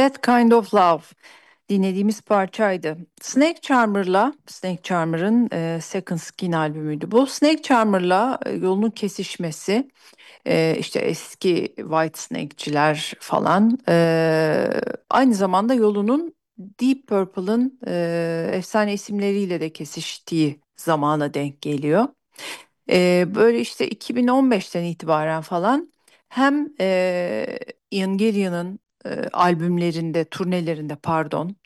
That Kind of Love dinlediğimiz parçaydı. Snake Charmer'ın Second Skin albümüydü bu. Snake Charmer'la yolunun kesişmesi, işte eski Whitesnake'ciler falan, aynı zamanda yolunun Deep Purple'ın efsane isimleriyle de kesiştiği zamana denk geliyor. Böyle işte 2015'ten itibaren falan hem Ian Gillan'ın albümlerinde, turnelerinde pardon,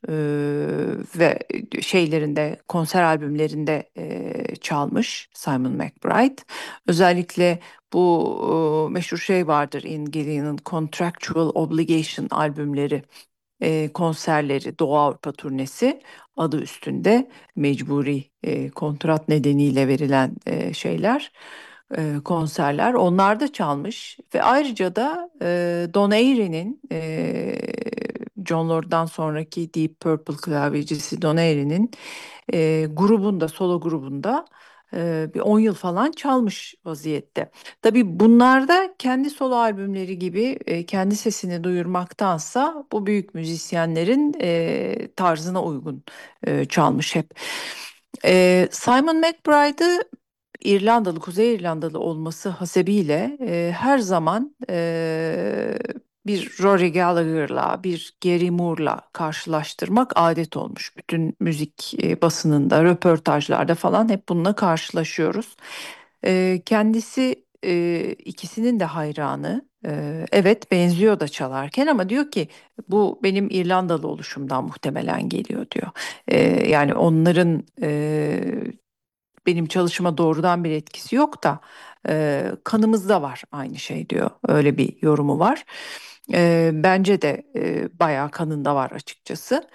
ve konser albümlerinde çalmış Simon McBride. Özellikle bu meşhur şey vardır, Ian Gillan'ın Contractual Obligation albümleri, konserleri, Doğu Avrupa turnesi adı üstünde, mecburi kontrat nedeniyle verilen konserler. Onlar da çalmış ve ayrıca da Don Airy'nin, John Lord'dan sonraki Deep Purple klavyecisi Don Airy'nin solo grubunda bir 10 yıl falan çalmış vaziyette. Tabii bunlarda kendi solo albümleri gibi kendi sesini duyurmaktansa bu büyük müzisyenlerin tarzına uygun çalmış hep. Simon McBride'ı Kuzey İrlandalı olması hasebiyle her zaman bir Rory Gallagher'la, bir Gary Moore'la karşılaştırmak adet olmuş. Bütün müzik basınında, röportajlarda falan hep bununla karşılaşıyoruz. Kendisi ikisinin de hayranı. Evet, benziyor da çalarken, ama diyor ki bu benim İrlandalı oluşumdan muhtemelen geliyor diyor. Yani onların benim çalışıma doğrudan bir etkisi yok da kanımızda var aynı şey diyor. Öyle bir yorumu var. Bence de bayağı kanında var açıkçası.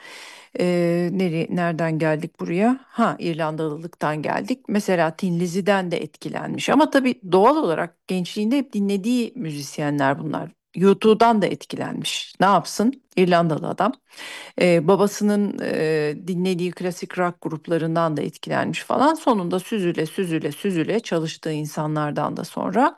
Nereden geldik buraya? Ha, İrlandalılıktan geldik. Mesela Tin Lizzy'den de etkilenmiş. Ama tabii doğal olarak gençliğinde hep dinlediği müzisyenler bunlar. U2'dan da etkilenmiş. Ne yapsın? İrlandalı adam. Babasının dinlediği klasik rock gruplarından da etkilenmiş falan. Sonunda süzüle süzüle süzüle çalıştığı insanlardan da sonra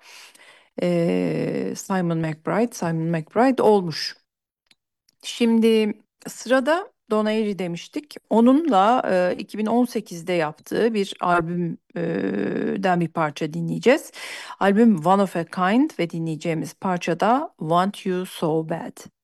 Simon McBride olmuş. Şimdi sırada Don Airey demiştik. Onunla 2018'de yaptığı bir albümden bir parça dinleyeceğiz. Albüm One of a Kind ve dinleyeceğimiz parçada Want You So Bad.